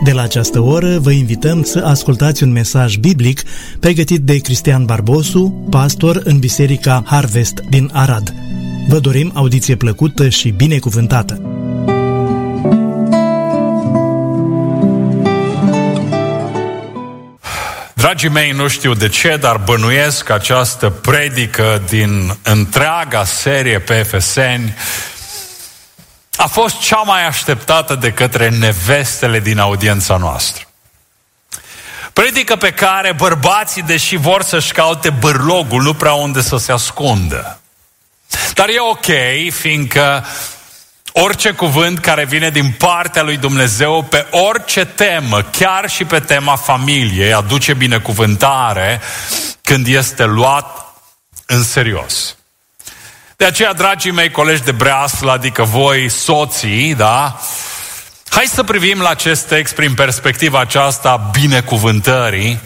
De la această oră vă invităm să ascultați un mesaj biblic pregătit de Cristian Barbosu, pastor în Biserica Harvest din Arad. Vă dorim audiție plăcută și binecuvântată! Dragii mei, nu știu de ce, dar bănuiesc că această predică din întreaga serie pe Efeseni a fost cea mai așteptată de către nevestele din audiența noastră. Predică pe care bărbații, deși vor să-și caute bârlogul, nu prea unde să se ascundă. Dar e ok, fiindcă orice cuvânt care vine din partea lui Dumnezeu pe orice temă, chiar și pe tema familiei, aduce binecuvântare când este luat în serios. De aceea, dragii mei colegi de breaslă, adică voi soții, da? Hai să privim la acest text prin perspectiva aceasta a binecuvântării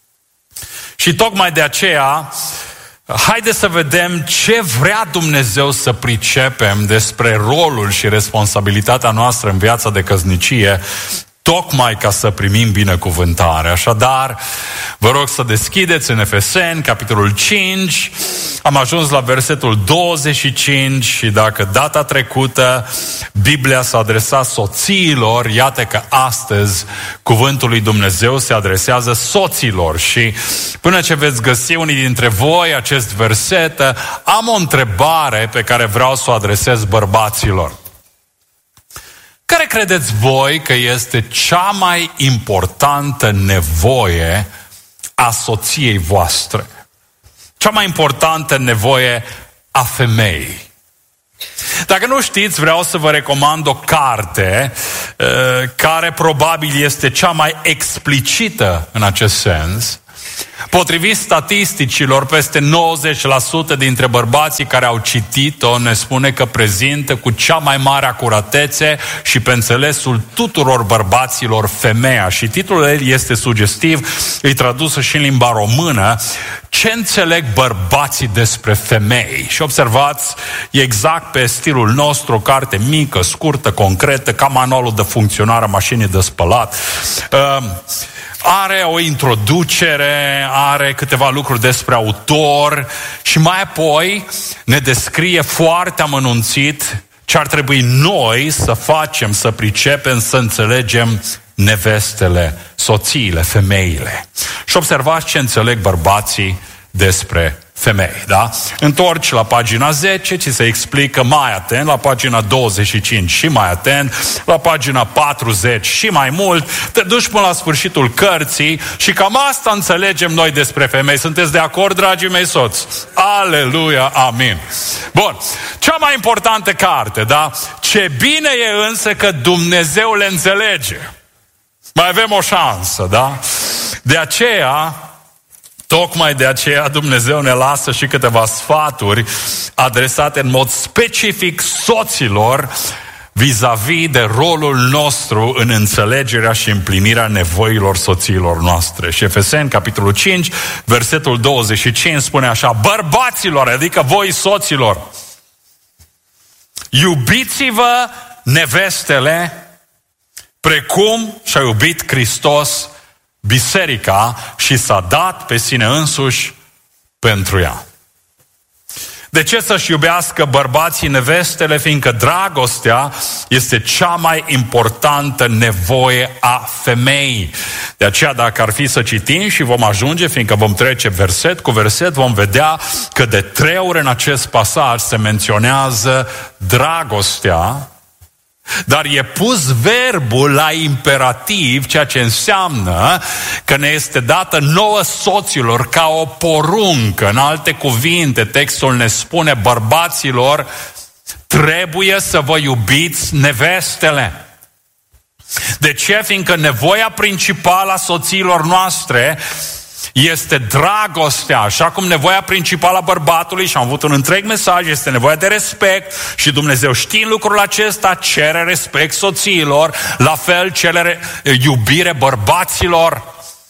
și tocmai de aceea haideți să vedem ce vrea Dumnezeu să pricepem despre rolul și responsabilitatea noastră în viața de căsnicie, tocmai ca să primim binecuvântare. Așadar, vă rog să deschideți în Efeseni, capitolul 5, am ajuns la versetul 25 și dacă data trecută Biblia s-a adresat soțiilor, iată că astăzi cuvântul lui Dumnezeu se adresează soților și până ce veți găsi unii dintre voi acest verset, am o întrebare pe care vreau să o adresez bărbaților. Care credeți voi că este cea mai importantă nevoie a soției voastre? Cea mai importantă nevoie a femeii? Dacă nu știți, vreau să vă recomand o carte care probabil este cea mai explicită în acest sens. Potrivit statisticilor, peste 90% dintre bărbații care au citit-o ne spune că prezintă cu cea mai mare acuratețe și pe înțelesul tuturor bărbaților femeia. Și titlul ei este sugestiv, e tradusă și în limba română, Ce înțeleg bărbații despre femei? Și observați, e exact pe stilul nostru, o carte mică, scurtă, concretă, ca manualul de funcționare a mașinii de spălat. Are o introducere, are câteva lucruri despre autor și mai apoi ne descrie foarte amănunțit ce ar trebui noi să facem, să pricepem, să înțelegem nevestele, soțiile, femeile. Și observați ce înțeleg bărbații despre femei, da? Întorci la pagina 10, ți se explică mai atent, la pagina 25 și mai atent, la pagina 40 și mai mult, te duci până la sfârșitul cărții și cam asta înțelegem noi despre femei. Sunteți de acord, dragii mei soți? Aleluia, amin. Bun, cea mai importantă carte, da? Ce bine e însă că Dumnezeu le înțelege. Mai avem o șansă, da? Tocmai de aceea Dumnezeu ne lasă și câteva sfaturi adresate în mod specific soților vis-a-vis de rolul nostru în înțelegerea și împlinirea nevoilor soțiilor noastre. Și Efeseni, capitolul 5, versetul 25 spune așa: bărbaților, adică voi soților, iubiți-vă nevestele precum și-a iubit Hristos biserica și s-a dat pe sine însuși pentru ea. De ce să-și iubească bărbații nevestele? Fiindcă dragostea este cea mai importantă nevoie a femeii. De aceea, dacă ar fi să citim și vom ajunge, fiindcă vom trece verset cu verset, vom vedea că de 3 ori în acest pasaj se menționează dragostea, dar e pus verbul la imperativ, ceea ce înseamnă că ne este dată nouă soților ca o poruncă. În alte cuvinte, textul ne spune: bărbaților, trebuie să vă iubiți nevestele. De ce? Fiindcă nevoia principală a soțiilor noastre este dragostea, așa cum nevoia principală a bărbatului, și am avut un întreg mesaj, este nevoia de respect și Dumnezeu, știind lucrul acesta, cere respect soțiilor, la fel cere iubire bărbaților.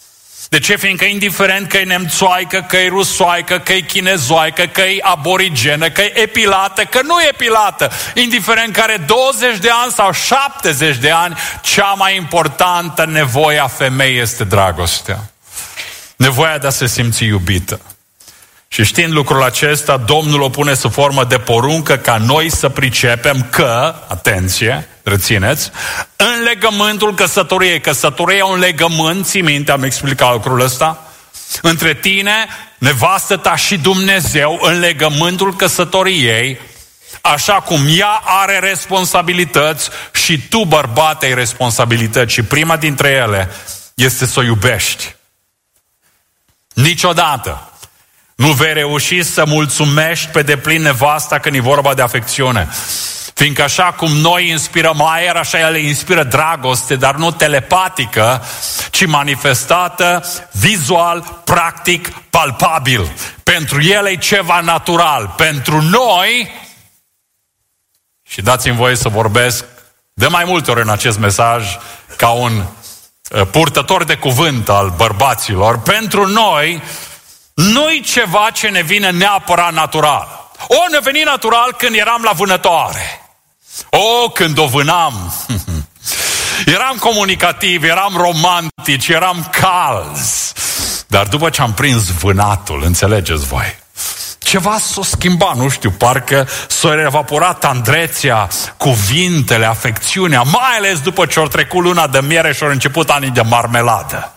De ce? Fiindcă indiferent că e nemțoaică, că e rusoaică, că e chinezoaică, că e aborigenă, că e epilată, că nu e epilată, indiferent că are 20 de ani sau 70 de ani, cea mai importantă nevoie a femeii este dragostea. Nevoia de a se simți iubită. Și știind lucrul acesta, Domnul o pune sub formă de poruncă ca noi să pricepem că, atenție, rețineți, în legământul căsătoriei, căsătoria e un legământ, ții minte, am explicat lucrul ăsta, între tine, nevastă ta și Dumnezeu, în legământul căsătoriei, așa cum ea are responsabilități și tu, bărbate, ai responsabilități. Și prima dintre ele este să o iubești. Niciodată nu vei reuși să mulțumești pe deplin nevasta când e vorba de afecțiune. Fiindcă așa cum noi inspirăm aer, așa ele inspiră dragoste, dar nu telepatică, ci manifestată vizual, practic, palpabil. Pentru ele e ceva natural. Pentru noi, și dați-mi voie să vorbesc de mai multe ori în acest mesaj ca un purtător de cuvânt al bărbaților, pentru noi nu-i ceva ce ne vine neapărat natural. Ne veni natural când eram la vânătoare. Când o vânam. Eram comunicativ, eram romantici, eram calzi. Dar după ce am prins vânatul, înțelegeți voi, ceva s-a schimbat, nu știu, parcă s-a evaporat tandrețea, cuvintele, afecțiunea, mai ales după ce au trecut luna de miere și au început anii de marmeladă.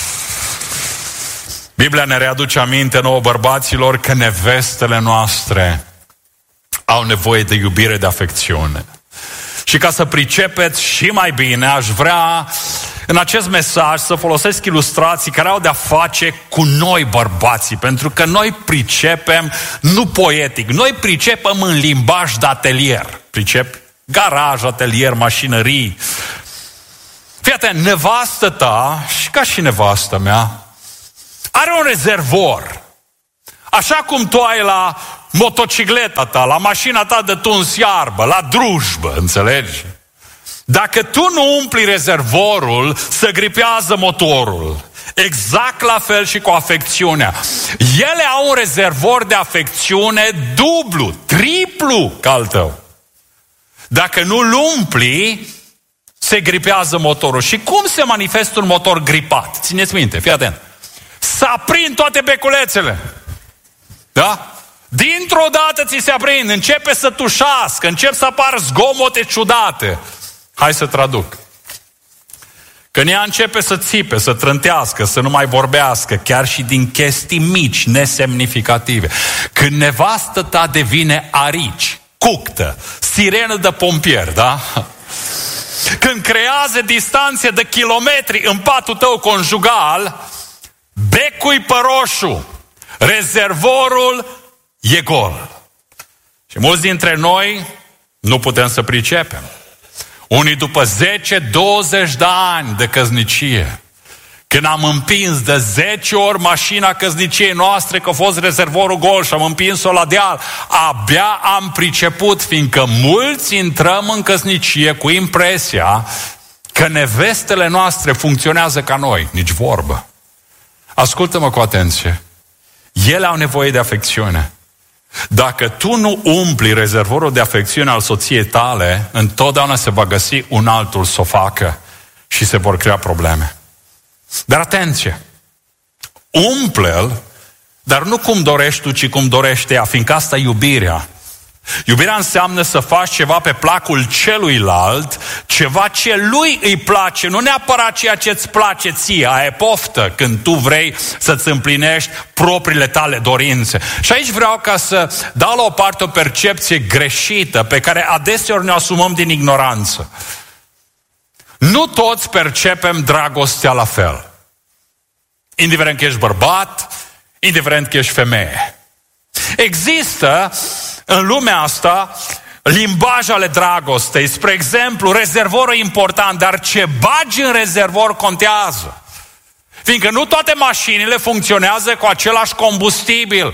Biblia ne readuce aminte nouă bărbaților că nevestele noastre au nevoie de iubire, de afecțiune. Și ca să pricepeți și mai bine, aș vrea în acest mesaj să folosesc ilustrații care au de-a face cu noi bărbații, pentru că noi pricepem, nu poetic, noi pricepem în limbaj de atelier. Pricep? Garaj, atelier, mașinării. Fii atent, nevastă ta, și ca și nevastă mea, are un rezervor. Așa cum tu ai la motocicleta ta, la mașina ta de tuns iarbă, la drujbă, înțelegi? Dacă tu nu umpli rezervorul, se gripează motorul. Exact la fel și cu afecțiunea. Ele au un rezervor de afecțiune dublu, triplu ca al tău. Dacă nu-l umpli, se gripează motorul. Și cum se manifestă un motor gripat? Țineți minte, fii atent. S-aprind toate beculețele. Da? Dintr-o dată ți se aprind, începe să tușească, încep să apară zgomote ciudate. Hai să traduc. Când ea începe să țipe, să trântească, să nu mai vorbească, chiar și din chestii mici, nesemnificative. Când nevastă ta devine arici, cuctă, sirenă de pompier, da? Când creează distanțe de kilometri în patul tău conjugal, becul-i pe roșu, rezervorul e gol. Și mulți dintre noi nu putem să pricepem. Unii după 10-20 de ani de căsnicie, când am împins de 10 ori mașina căsniciei noastre că a fost rezervorul gol și am împins-o la deal, abia am priceput, fiindcă mulți intrăm în căsnicie cu impresia că nevestele noastre funcționează ca noi, nici vorbă. Ascultă-mă cu atenție. Ele au nevoie de afecțiune. Dacă tu nu umpli rezervorul de afecțiune al soției tale, întotdeauna se va găsi un altul să o facă și se vor crea probleme. Dar atenție! Umple-l, dar nu cum dorești tu, ci cum dorește ea, fiindcă asta e iubirea. Iubirea înseamnă să faci ceva pe placul celuilalt, ceva ce lui îi place, nu neapărat ceea ce îți place ție, aia e poftă, când tu vrei să-ți împlinești propriile tale dorințe. Și aici vreau ca să dau la o parte o percepție greșită, pe care adeseori ne asumăm din ignoranță. Nu toți percepem dragostea la fel. Indiferent că ești bărbat, indiferent că ești femeie. Există în lumea asta limbaje ale dragostei. Spre exemplu, rezervorul e important, dar ce bagi în rezervor contează. Fiindcă nu toate mașinile funcționează cu același combustibil.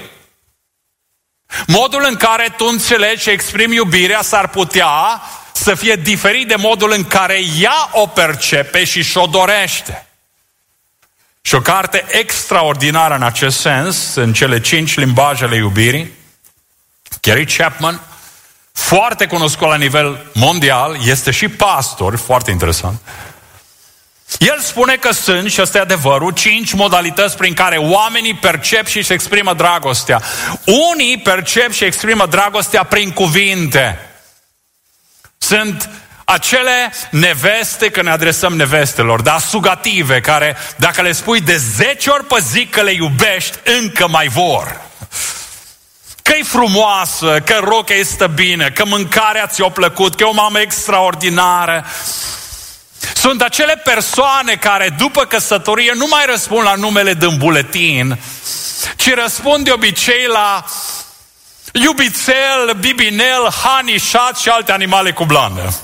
Modul în care tu înțelegi și exprimi iubirea s-ar putea să fie diferit de modul în care ea o percepe și și-o dorește. Și o carte extraordinară în acest sens, în cele 5 limbaje ale iubirii. Gary Chapman, foarte cunoscut la nivel mondial, este și pastor, foarte interesant. El spune că sunt, și ăsta e adevărul, 5 modalități prin care oamenii percep și își exprimă dragostea. Unii percep și exprimă dragostea prin cuvinte. Sunt acele neveste, că ne adresăm nevestelor, dar sugative, care dacă le spui de 10 ori pe zi că le iubești, încă mai vor. Că-i frumoasă, că rochea este bine, că mâncarea ți-a plăcut, că e o mamă extraordinară. Sunt acele persoane care după căsătorie nu mai răspund la numele din buletin, ci răspund de obicei la iubițel, bibinel, hanișat și alte animale cu blandă.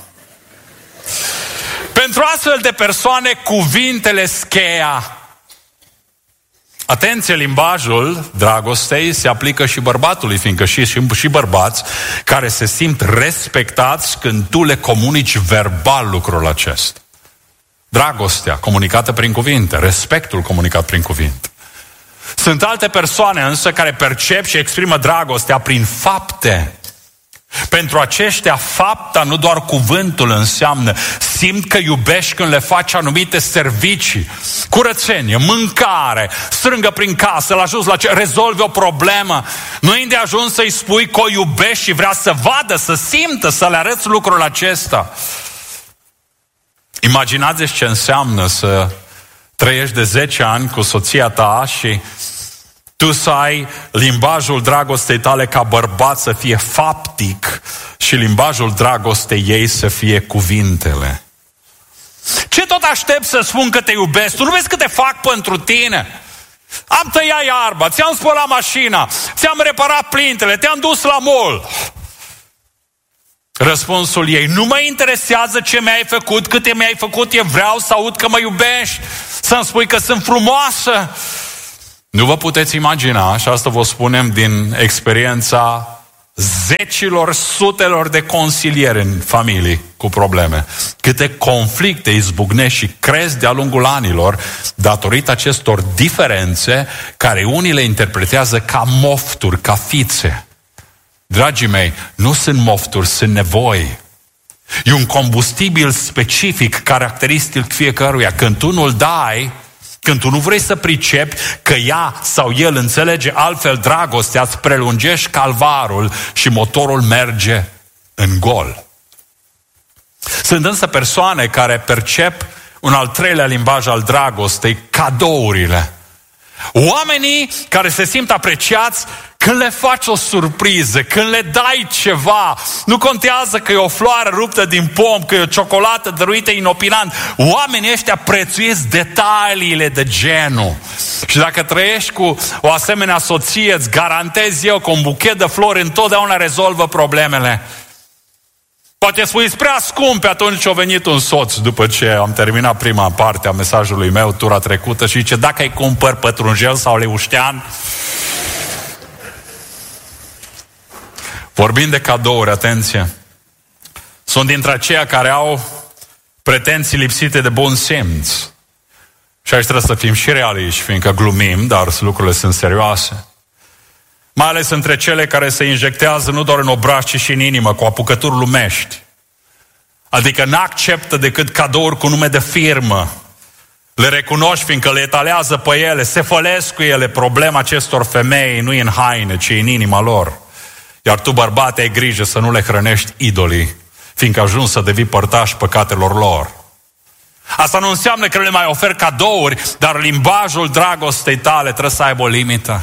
Pentru astfel de persoane, cuvintele cheia. Atenție, limbajul dragostei se aplică și bărbatului, fiindcă și bărbați care se simt respectați când tu le comunici verbal lucrul acesta. Dragostea comunicată prin cuvinte, respectul comunicat prin cuvinte. Sunt alte persoane însă care percep și exprimă dragostea prin fapte. Pentru aceștia, fapta, nu doar cuvântul înseamnă. Simt că iubești când le faci anumite servicii, curățenie, mâncare, strângă prin casă, îl ajuns la ce, rezolvi o problemă. Nu e de ajuns să-i spui că o iubești și vrea să vadă, să simtă, să le arăți lucrul acesta. Imaginați-ți ce înseamnă să trăiești de 10 ani cu soția ta și tu să ai limbajul dragostei tale ca bărbat să fie faptic și limbajul dragostei ei să fie cuvintele. Ce tot aștept să spun că te iubesc? Tu nu vezi cât te fac pentru tine? Am tăiat iarba, ți-am spălat mașina, ți-am reparat plintele, te-am dus la mall. Răspunsul ei: nu mă interesează ce mi-ai făcut, câte mi-ai făcut, eu vreau să aud că mă iubești, să-mi spui că sunt frumoasă. Nu vă puteți imagina, și asta vă spunem din experiența zecilor, sutelor de consilieri în familii cu probleme, câte conflicte izbucnești și cresc de-a lungul anilor datorită acestor diferențe care unii le interpretează ca mofturi, ca fițe. Dragii mei, nu sunt mofturi, sunt nevoi. E un combustibil specific, caracteristic fiecăruia. Când tu nu-l dai, când tu nu vrei să pricepi că ea sau el înțelege altfel dragostea, îți prelungești calvarul și motorul merge în gol. Sunt însă persoane care percep un al treilea limbaj al dragostei, cadourile. Oamenii care se simt apreciați când le faci o surpriză, când le dai ceva. Nu contează că e o floare ruptă din pom, că e o ciocolată dăruită inopinant. Oamenii ăștia prețuiesc detaliile de genul. Și dacă trăiești cu o asemenea soție, îți garantez eu că un buchet de flori întotdeauna rezolvă problemele. Poate spui, prea scumpe. Atunci a venit un soț după ce am terminat prima parte a mesajului meu, tura trecută, și zice: dacă îi cumpăr pătrunjel sau leuștean. Vorbind de cadouri, atenție, sunt dintre aceia care au pretenții lipsite de bun simț. Și aici trebuie să fim și realiști, fiindcă glumim, dar lucrurile sunt serioase. Mai ales între cele care se injectează nu doar în obraj, ci și în inimă, cu apucături lumești. Adică n-acceptă decât cadouri cu nume de firmă. Le recunoști fiindcă le etalează pe ele, se fălesc cu ele. Problema acestor femei nu e în haine, ci în inima lor. Iar tu, bărbate, ai grijă să nu le hrănești idolii, fiindcă ajungi să devii părtaș păcatelor lor. Asta nu înseamnă că le mai oferi cadouri, dar limbajul dragostei tale trebuie să aibă o limită.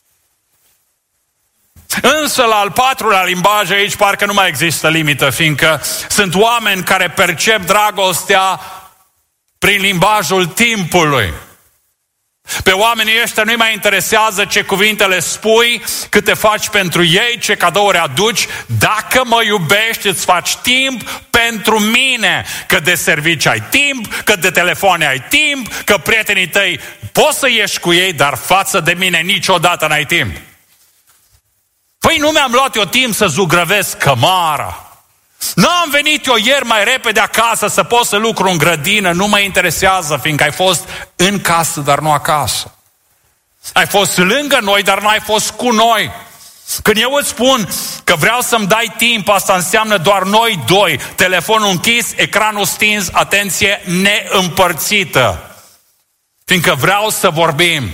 Însă la al patrulea limbaj aici parcă nu mai există limită, fiindcă sunt oameni care percep dragostea prin limbajul timpului. Pe oamenii ăștia nu-i mai interesează ce cuvinte le spui, cât te faci pentru ei, ce cadouri aduci. Dacă mă iubești, îți faci timp pentru mine. Că de servicii ai timp, că de telefoane ai timp, că prietenii tăi poți să ieși cu ei, dar față de mine niciodată n-ai timp. Păi nu mi-am luat eu timp să zugrăvesc cămara. N-am venit eu ieri mai repede acasă să pot să lucru în grădină, nu mă interesează, fiindcă ai fost în casă, dar nu acasă. Ai fost lângă noi, dar nu ai fost cu noi. Când eu îți spun că vreau să-mi dai timp, asta înseamnă doar noi doi, telefonul închis, ecranul stins, atenție neîmpărțită. Fiindcă vreau să vorbim.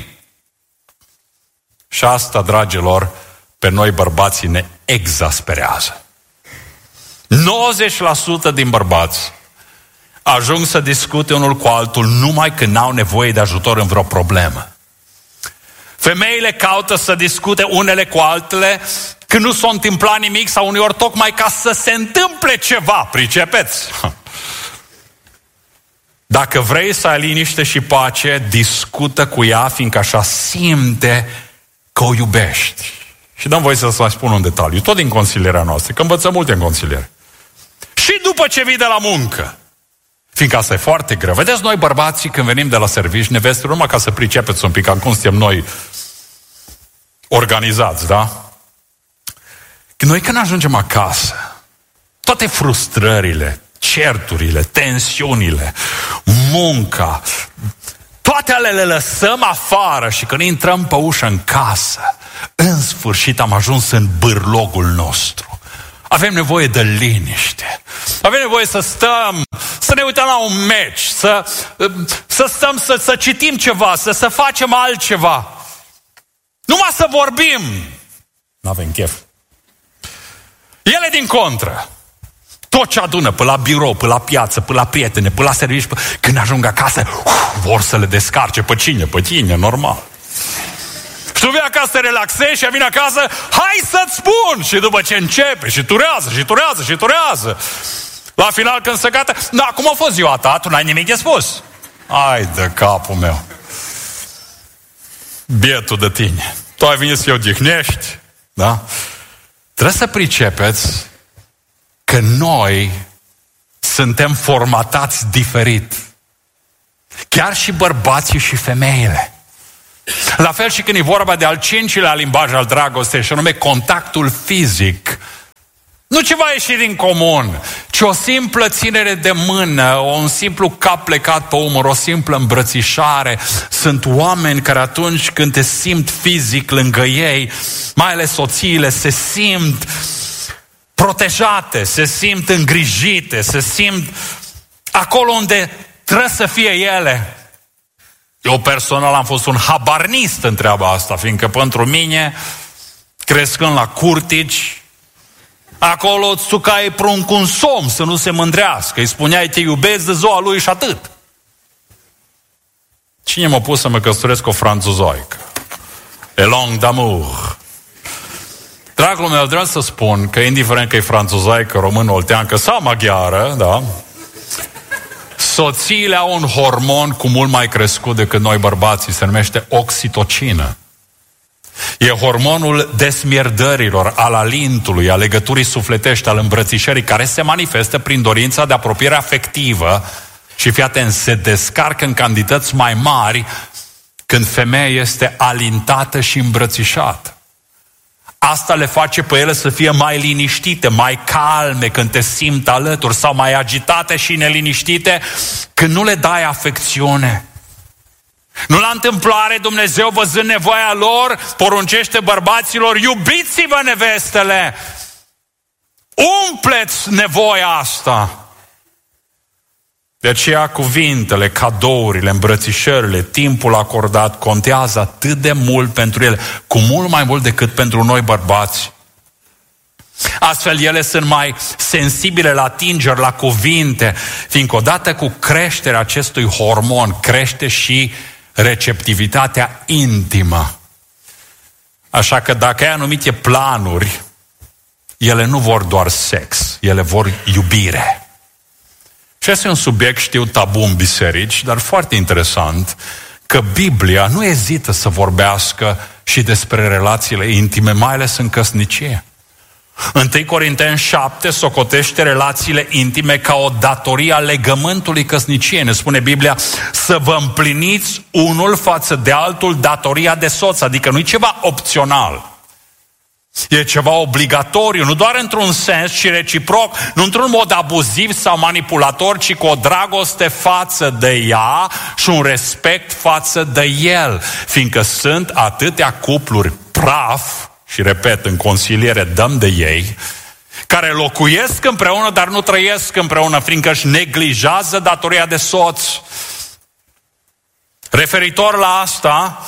Și asta, dragilor, pe noi bărbații ne exasperează. 90% din bărbați ajung să discute unul cu altul numai când n-au nevoie de ajutor în vreo problemă. Femeile caută să discute unele cu altele când nu s-a întâmplat nimic sau uneori tocmai ca să se întâmple ceva, pricepeți? Dacă vrei să ai liniște și pace, discută cu ea, fiindcă așa simte că o iubești. Și dăm voie să mai spun un detaliu, tot din consilierea noastră, că învățăm multe în consiliere. Și după ce vii de la muncă, fiindcă asta e foarte greu. Vedeți, noi bărbații când venim de la servici, nevestele, numai ca să pricepeți un pic, cum suntem noi organizați, da? Noi când ajungem acasă, toate frustrările, certurile, tensiunile, munca, toate ale le lăsăm afară și când intrăm pe ușă în casă, în sfârșit am ajuns în bârlogul nostru. Avem nevoie de liniște. Avem nevoie să stăm, să ne uităm la un meci, să stăm, să citim ceva, să facem altceva. Numai să vorbim. N-avem chef. Ele din contră. Tot ce adună, pe la birou, pe la piață, pe la prietene, pe la servici, când ajung acasă, vor să le descarce. Pe cine? Pe tine, normal. Și tu vii acasă să te relaxezi și vine acasă, hai să-ți spun! Și după ce începe, și turează. La final când se gata, da, cum a fost ziua ta? Tu n-ai nimic de spus. Hai de capul meu. Bietul de tine. Tu ai venit să-i odihnești, da? Trebuie să pricepeți că noi suntem formatați diferit. Chiar și bărbații și femeile. La fel și când e vorba de al cincilea limbaj al dragostei, și anume contactul fizic. Nu ceva ieșit din comun, ci o simplă ținere de mână, un simplu cap plecat pe umăr, o simplă îmbrățișare. Sunt oameni care atunci când te simt fizic lângă ei, mai ales soțiile, se simt protejate, se simt îngrijite, se simt acolo unde trebuie să fie ele. Eu personal am fost un habarnist în treaba asta, fiindcă pentru mine, crescând la Curtici, acolo îți sucai pruncul un somn să nu se mândrească. Îi spuneai te iubesc de ziua lui și atât. Cine m-a pus să mă căsătoresc cu o franțuzoică? Elong d'amour. Dragul meu, vreau să spun că indiferent că e franțuzoică, română, olteancă sau maghiară, da? Soțiile au un hormon cu mult mai crescut decât noi bărbații, se numește oxitocină. E hormonul desmierdărilor, al alintului, a legăturii sufletești, al îmbrățișării, care se manifestă prin dorința de apropiere afectivă și, fii atent, se descarcă în cantități mai mari când femeia este alintată și îmbrățișată. Asta le face pe ele să fie mai liniștite, mai calme când te simt alături, sau mai agitate și neliniștite când nu le dai afecțiune. Nu la întâmplare Dumnezeu, văzând nevoia lor, poruncește bărbaților, iubiți-vă nevestele, umpleți nevoia asta. De aceea cuvintele, cadourile, îmbrățișările, timpul acordat contează atât de mult pentru ele, cu mult mai mult decât pentru noi bărbați. Astfel ele sunt mai sensibile la atingeri, la cuvinte, fiindcă odată cu creșterea acestui hormon crește și receptivitatea intimă. Așa că dacă ai anumite planuri, ele nu vor doar sex, ele vor iubire. Și este un subiect, știu, tabu în biserici, dar foarte interesant, că Biblia nu ezită să vorbească și despre relațiile intime, mai ales în căsnicie. 1 Corinteni 7 socotește relațiile intime ca o datorie a legământului căsniciei. Ne spune Biblia să vă împliniți unul față de altul datoria de soț, adică nu e ceva opțional. E ceva obligatoriu, nu doar într-un sens, ci reciproc, nu într-un mod abuziv sau manipulator, ci cu o dragoste față de ea și un respect față de el. Fiindcă sunt atâtea cupluri praf, și repet, în consiliere dăm de ei, care locuiesc împreună, dar nu trăiesc împreună, fiindcă își neglijează datoria de soț. Referitor la asta,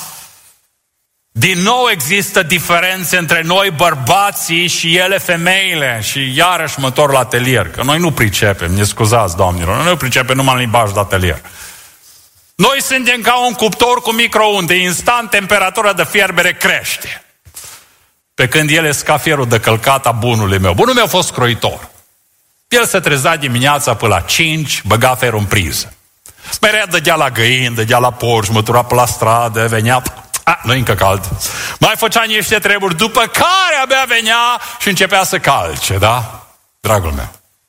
din nou există diferențe între noi bărbații și ele femeile. Și iarăși mă întorc la atelier, că noi nu pricepem, ne scuzați, doamnelor, noi nu pricepem numai în limbaj de atelier. Noi suntem ca un cuptor cu microunde, instant temperatura de fierbere crește. Pe când el e scafierul de călcat a bunului meu. Bunul meu a fost croitor. El se trezea dimineața până la 5, băga ferul în priză. Merea dădea la găini, dădea la porci, mătura pe la stradă, venea... nu-i încă cald. Mai făcea niște treburi, după care abia venea și începea să calce, da? Dragul meu.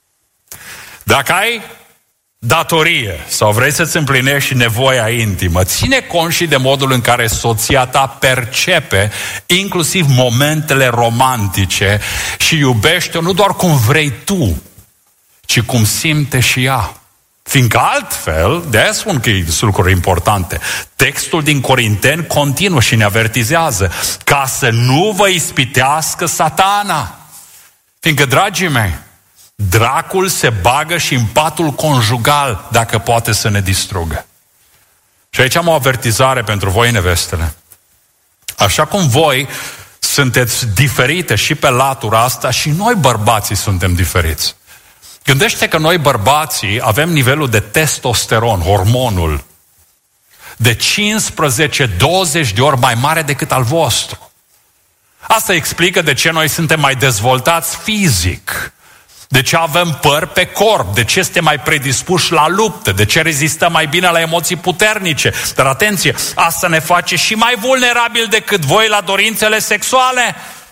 Dacă ai datorie sau vrei să-ți împlinești nevoia intimă, ține cont și de modul în care soția ta percepe inclusiv momentele romantice și iubește-o nu doar cum vrei tu, ci cum simte și ea. Fiindcă altfel, de-aia spun că sunt lucruri importante, textul din Corinteni continuă și ne avertizează ca să nu vă ispitească Satana. Fiindcă, dragii mei, dracul se bagă și în patul conjugal dacă poate să ne distrugă. Și aici am o avertizare pentru voi, nevestele. Așa cum voi sunteți diferite și pe latura asta, și noi bărbații suntem diferiți. Gândește că noi bărbații avem nivelul de testosteron, hormonul, de 15-20 de ori mai mare decât al vostru. Asta explică de ce noi suntem mai dezvoltați fizic, de ce avem păr pe corp, de ce suntem mai predispuși la luptă, de ce rezistăm mai bine la emoții puternice. Dar atenție, asta ne face și mai vulnerabili decât voi la dorințele sexuale.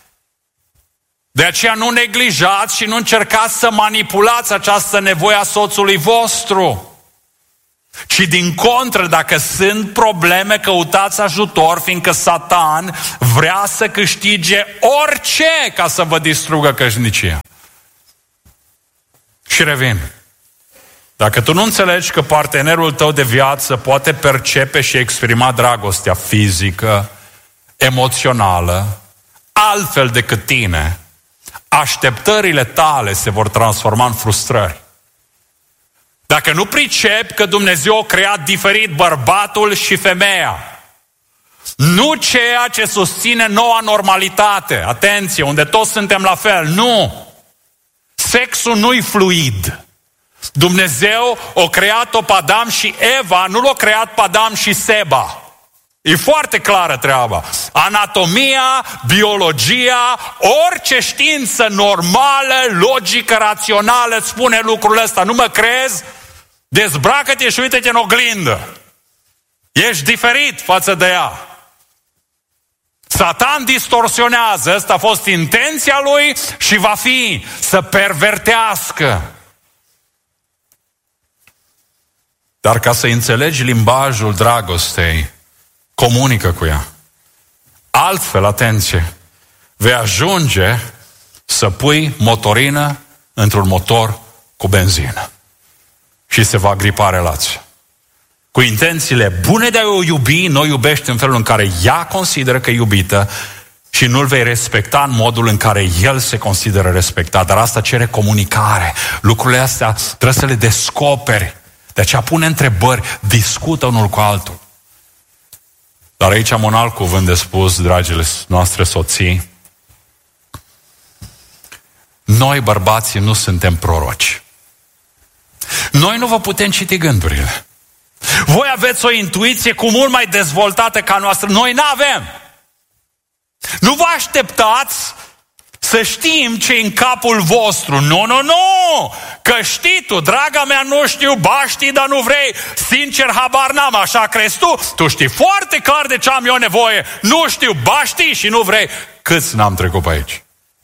De aceea nu neglijați și nu încercați să manipulați această nevoie a soțului vostru. Ci din contră, dacă sunt probleme, căutați ajutor, fiindcă Satan vrea să câștige orice ca să vă distrugă căsnicia. Și revin. Dacă tu nu înțelegi că partenerul tău de viață poate percepe și exprima dragostea fizică, emoțională, altfel decât tine, așteptările tale se vor transforma în frustrări. Dacă nu pricepi că Dumnezeu a creat diferit bărbatul și femeia, nu ceea ce susține noua normalitate, atenție, unde toți suntem la fel, nu! Sexul nu-i fluid. Dumnezeu a creat-o pe Adam și Eva, nu l-a creat pe Adam și Seba. E foarte clară treaba. Anatomia, biologia, orice știință normală, logică, rațională îți spune lucrul ăsta. Nu mă crezi? Dezbracă-te și uite-te în oglindă. Ești diferit față de ea. Satan distorsionează, ăsta a fost intenția lui și va fi să pervertească. Dar ca să înțelegi limbajul dragostei, comunică cu ea. Altfel, atenție, vei ajunge să pui motorină într-un motor cu benzină. Și se va gripa relația. Cu intențiile bune de a o iubi, nu o iubești în felul în care ea consideră că e iubită și nu-l vei respecta în modul în care el se consideră respectat. Dar asta cere comunicare. Lucrurile astea trebuie să le descoperi. De aceea pune întrebări, discută unul cu altul. Dar aici am un alt cuvânt de spus, dragile noastre soții. Noi, bărbații, nu suntem proroci. Noi nu vă putem citi gândurile. Voi aveți o intuiție cu mult mai dezvoltată ca noastră. Noi n-avem. Nu vă așteptați să știm ce în capul vostru. Nu. Că știi tu, draga mea, nu știu, ba știi, dar nu vrei. Sincer, habar n-am, așa crezi tu? Tu știi foarte clar de ce am eu nevoie. Nu știu, ba știi și nu vrei. Câți n-am trecut pe aici?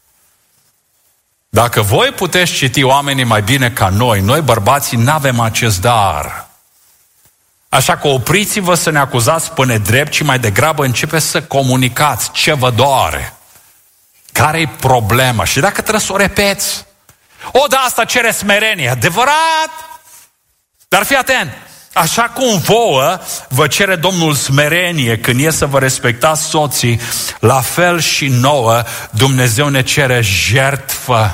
Dacă voi puteți citi oamenii mai bine ca noi bărbații n-avem acest dar. Așa că opriți-vă să ne acuzați pe nedrept, ci mai degrabă începeți să comunicați ce vă doare. Care-i problema? Și dacă trebuie să o repeți, da, asta cere smerenie, adevărat. Dar fii atent, așa cum vouă vă cere Domnul smerenie când e să vă respectați soții, la fel și nouă Dumnezeu ne cere jertfă.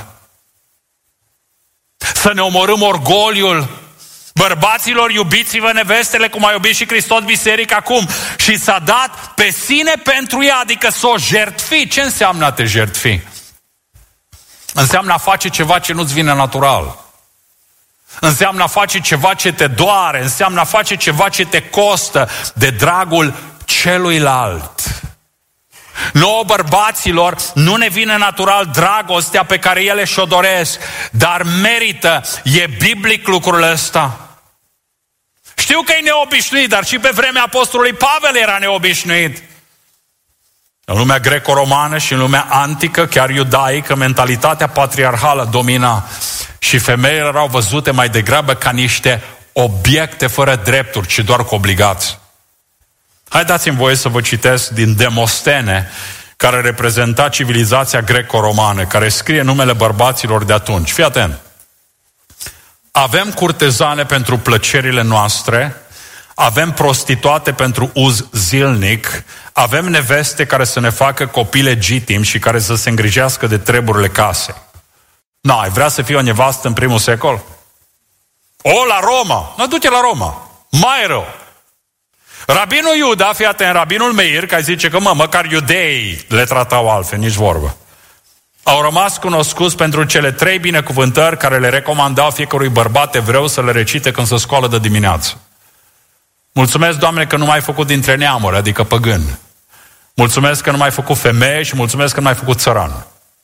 Să ne omorâm orgoliul. Bărbaților, iubiți-vă nevestele cum a iubit și Hristos biserica acum. Și s-a dat pe sine pentru ea, adică să o jertfi. Ce înseamnă a te jertfi? Înseamnă a face ceva ce nu-ți vine natural. Înseamnă a face ceva ce te doare. Înseamnă a face ceva ce te costă de dragul celuilalt. Nouă bărbaților nu ne vine natural dragostea pe care ele și-o doresc, dar merită, e biblic lucrul ăsta. Știu că e neobișnuit, dar și pe vremea apostolului Pavel era neobișnuit. În lumea greco-romană și în lumea antică, chiar iudaică, mentalitatea patriarhală domina și femeile erau văzute mai degrabă ca niște obiecte fără drepturi, ci doar cu obligații. Hai dați-mi voie să vă citesc din Demostene, care reprezenta civilizația greco-romană, care scrie numele bărbaților de atunci. Fii atent. Avem curtezane pentru plăcerile noastre, avem prostituate pentru uz zilnic, avem neveste care să ne facă copii legitimi și care să se îngrijească de treburile casei. Ai vrea să fii o nevastă în primul secol? La Roma! Du-te la Roma! Mai rău! Rabinul Iuda, fii atent, rabinul Meir, care zice că măcar iudeii le tratau altfel, nici vorbă. Au rămas cunoscuți pentru cele 3 binecuvântări care le recomandau fiecărui bărbat evreu să le recite când se scoală de dimineață. Mulțumesc, Doamne, că nu m-ai făcut dintre neamuri, adică păgân. Mulțumesc că nu m-ai făcut femeie și mulțumesc că nu m-ai făcut țăran.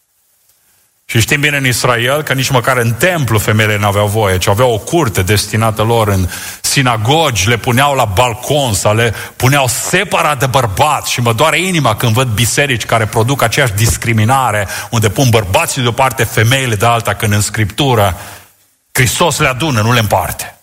Și știm bine în Israel că nici măcar în templu femeile nu aveau voie, ci aveau o curte destinată lor. În sinagogi le puneau la balcon sau le puneau separat de bărbați. Și mă doare inima când văd biserici care produc aceeași discriminare, unde pun bărbații de o parte, femeile de alta, când în Scriptură Hristos le adună, nu le împarte.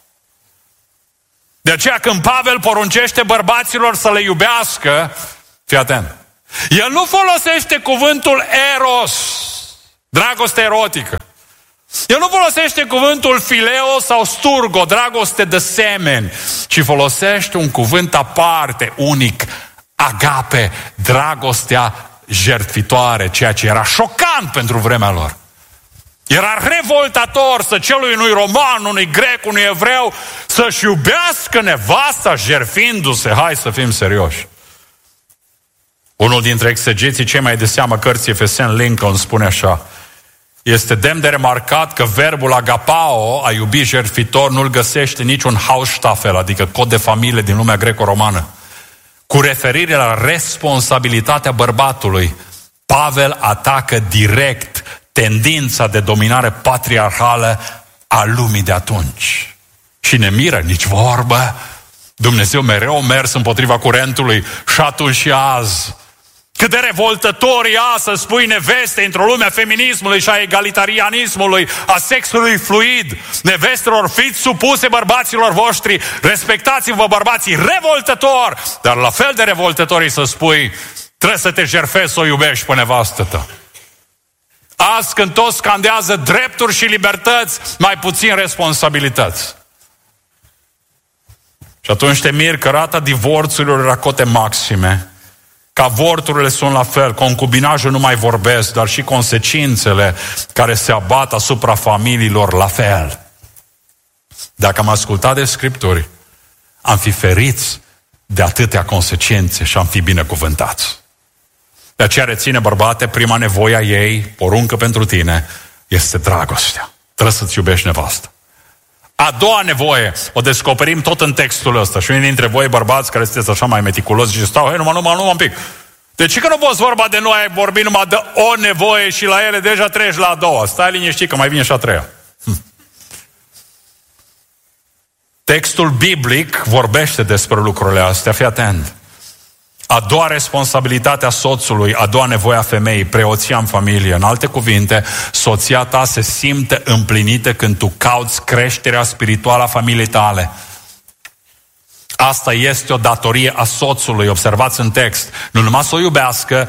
De aceea când Pavel poruncește bărbaților să le iubească, fii atent, el nu folosește cuvântul eros, dragoste erotică. El nu folosește cuvântul fileo sau sturgo, dragoste de semeni, ci folosește un cuvânt aparte, unic, agape, dragostea jertfitoare, ceea ce era șocant pentru vremea lor. Era revoltator să celui unui roman, unui grec, unui evreu să-și iubească nevasta jertfindu-se. Hai să fim serioși. Unul dintre exegeții cei mai de seamă cărții Efeseni, Lincoln, spune așa: este demn de remarcat că verbul agapao, a iubi jertfitor, nu-l găsește niciun Hausstaffel, adică cod de familie din lumea greco-romană. Cu referire la responsabilitatea bărbatului, Pavel atacă direct tendința de dominare patriarhală a lumii de atunci. Și ne miră, nici vorbă. Dumnezeu mereu a mers împotriva curentului și atunci și azi. Cât de revoltător e să spui neveste într-o lume a feminismului și a egalitarianismului, a sexului fluid. Nevestelor, fiți supuse bărbaților voștri, respectați-vă bărbații, revoltător! Dar la fel de revoltător e să spui, trebuie să te jertfezi să o iubești pe nevastă ta. Azi când toți scandează drepturi și libertăți, mai puțin responsabilități. Și atunci te miri că rata divorțurilor era cote maxime, că avorturile sunt la fel, concubinajul nu mai vorbesc, dar și consecințele care se abat asupra familiilor la fel. Dacă am ascultat de Scripturi, am fi feriți de atâtea consecințe și am fi binecuvântați. De aceea reține, bărbate, prima nevoie a ei, poruncă pentru tine, este dragostea. Trebuie să-ți iubești nevastă. A doua nevoie, o descoperim tot în textul ăsta. Și unii dintre voi, bărbați, care sunteți așa mai meticuloși și stau, numai un pic. De ce că nu poți vorba de noi, ai vorbit numai de o nevoie și la ele deja treci la a doua? Stai liniștit că mai vine și a treia. Textul biblic vorbește despre lucrurile astea, fii atent. A doua responsabilitate a soțului, a doua nevoie a femeii, preoția în familie. În alte cuvinte, soția ta se simte împlinită când tu cauți creșterea spirituală a familiei tale. Asta este o datorie a soțului, observați în text. Nu numai să o iubească,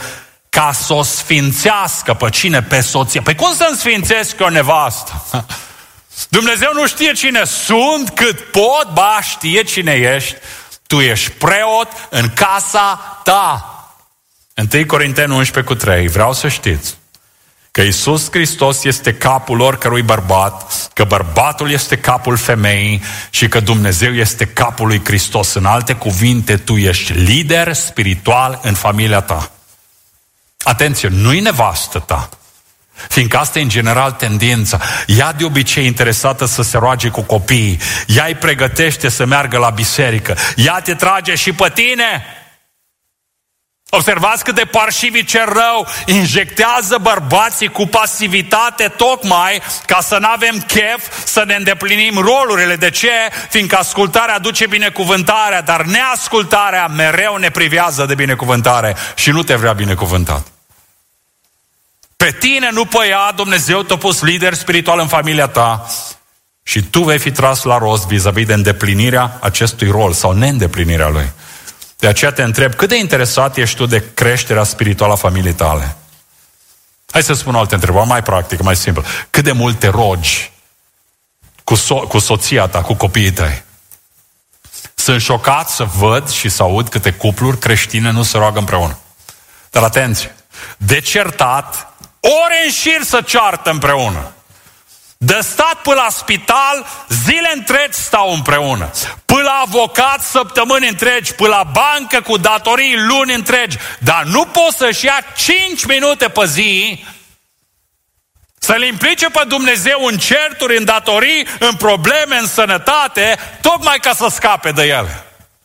ca să o sfințească pe cine? Pe soție. Păi cum să-mi sfințesc eu nevastă? Dumnezeu nu știe cine sunt, cât pot, ba știe cine ești. Tu ești preot în casa ta. 1 Corinteni 11:3. Vreau să știți că Iisus Hristos este capul oricărui bărbat, că bărbatul este capul femeii și că Dumnezeu este capul lui Hristos. În alte cuvinte, tu ești lider spiritual în familia ta. Atenție, nu-i nevastă ta, fiindcă asta e în general tendința. Ea de obicei interesată să se roage cu copiii, ea îi pregătește să meargă la biserică, ea te trage și pe tine. Observați cât de parșivii cer rău injectează bărbații cu pasivitate tocmai ca să n-avem chef să ne îndeplinim rolurile. De ce? Fiindcă ascultarea aduce binecuvântarea, dar neascultarea mereu ne privează de binecuvântare și nu te vrea binecuvântat. Pe tine, nu pe ea, Dumnezeu te-a pus lider spiritual în familia ta și tu vei fi tras la rost vis-a-vis de îndeplinirea acestui rol sau neîndeplinirea lui. De aceea te întreb, cât de interesat ești tu de creșterea spirituală a familiei tale? Hai să spun o altă întrebare, mai practică, mai simplă. Cât de mult te rogi cu soția ta, cu copiii tăi? Sunt șocat să văd și să aud câte cupluri creștine nu se roagă împreună. Dar atenție, de certat, ore în șir să ceartă împreună. De stat până la spital, zile întregi stau împreună. Până la avocat, săptămâni întregi. Până la bancă, cu datorii, luni întregi. Dar nu poți să-și ia 5 minute pe zi să-L implice pe Dumnezeu în certuri, în datorii, în probleme, în sănătate, tocmai ca să scape de ele.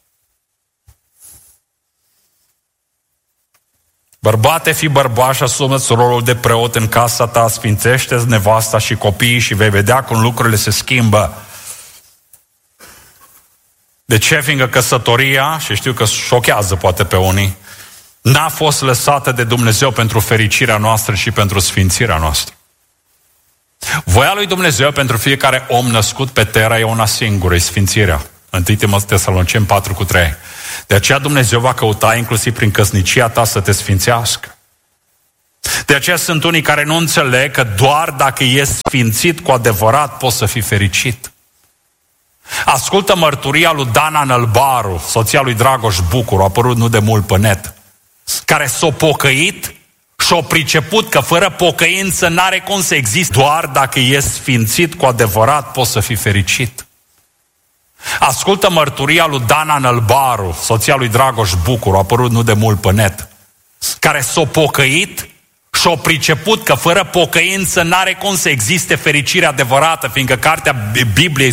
Bărbate, fii bărbat și asumă-ți rolul de preot în casa ta, sfințește-ți nevasta și copiii și vei vedea cum lucrurile se schimbă. De ce? Fiindcă căsătoria, și știu că șochează poate pe unii, n-a fost lăsată de Dumnezeu pentru fericirea noastră și pentru sfințirea noastră. Voia lui Dumnezeu pentru fiecare om născut pe terra e una singură, e sfințirea. 1 Tesaloniceni 4:3. De aceea Dumnezeu va căuta inclusiv prin căsnicia ta să te sfințească. De aceea sunt unii care nu înțeleg că doar dacă ești sfințit cu adevărat poți să fii fericit. Ascultă mărturia lui Dana Nălbaru, soția lui Dragoș Bucuru, a apărut nu de mult pe net, care s-a pocăit și-a priceput că fără pocăință n-are cum să existe. Doar dacă ești sfințit cu adevărat poți să fii fericit. Ascultă mărturia lui Dana Nălbaru, soția lui Dragoș Bucuru, a apărut nu de mult pe net, care s-a pocăit și-a priceput că fără pocăință n-are cum să existe fericire adevărată, fiindcă cartea Bibliei